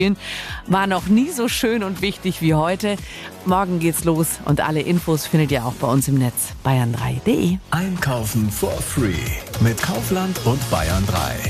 war noch nie so schön und wichtig wie heute. Morgen geht's los und alle Infos findet ihr auch bei uns im Netz bayern3.de. Einkaufen for free mit Kaufland und Bayern 3.